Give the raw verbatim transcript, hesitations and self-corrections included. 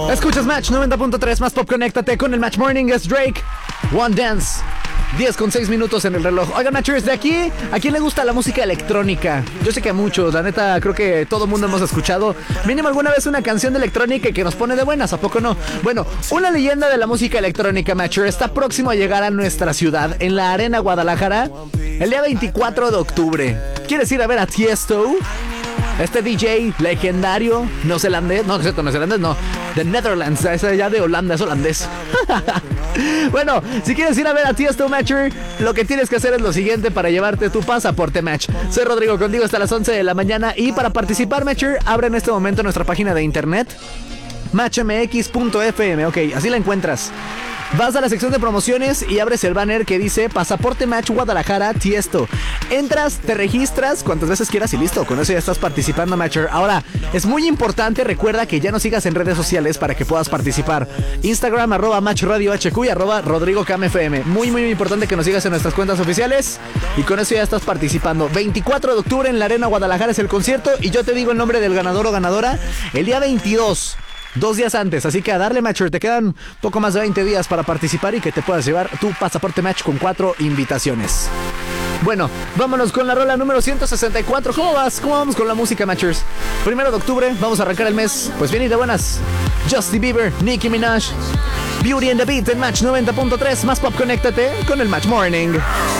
Escuchas Match noventa punto tres, más pop, conéctate con el Match Morning. Es Drake, One Dance. diez con seis minutos en el reloj. Oigan, Matchers, de aquí, ¿a quién le gusta la música electrónica? Yo sé que a muchos, la neta, creo que todo el mundo hemos escuchado mínimo alguna vez una canción de electrónica que nos pone de buenas, ¿a poco no? Bueno, una leyenda de la música electrónica, Matcher, está próximo a llegar a nuestra ciudad, en la Arena Guadalajara, el día veinticuatro de octubre. ¿Quieres ir a ver a Tiesto? Este D J legendario neozelandés, no, no es cierto, neozelandés no, de Netherlands, es ya de Holanda, es holandés. Bueno, si quieres ir a ver a Tiesto, Matcher, lo que tienes que hacer es lo siguiente para llevarte tu pasaporte Match. Soy Rodrigo, contigo hasta las once de la mañana, y para participar, Matcher, abre en este momento nuestra página de internet, match m x punto f m, ok, así la encuentras. Vas a la sección de promociones y abres el banner que dice Pasaporte Match Guadalajara Tiesto. Entras, te registras cuantas veces quieras y listo. Con eso ya estás participando, Matcher. Ahora, es muy importante, recuerda que ya nos sigas en redes sociales para que puedas participar. Instagram, arroba Match Radio H Q y arroba Rodrigo Cam F M. Muy, muy, muy importante que nos sigas en nuestras cuentas oficiales. Y con eso ya estás participando. veinticuatro de octubre en la Arena Guadalajara es el concierto. Y yo te digo el nombre del ganador o ganadora el día veintidós. Dos días antes, así que a darle, Matcher. Te quedan poco más de veinte días para participar y que te puedas llevar tu pasaporte Match con cuatro invitaciones. Bueno, vámonos con la rola número ciento sesenta y cuatro. ¿Cómo vas? ¿Cómo vamos con la música, Matchers? Primero de octubre, vamos a arrancar el mes. Pues bien y de buenas. Justin Bieber, Nicki Minaj, Beauty and the Beat en Match noventa punto tres. Más pop, conéctate con el Match Morning.